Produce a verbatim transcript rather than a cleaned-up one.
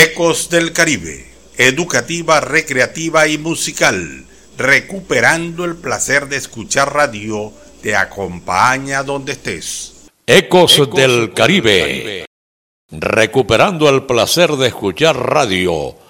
Ecos del Caribe, educativa, recreativa y musical, recuperando el placer de escuchar radio, te acompaña donde estés. Ecos, Ecos del Caribe, Caribe, recuperando el placer de escuchar radio,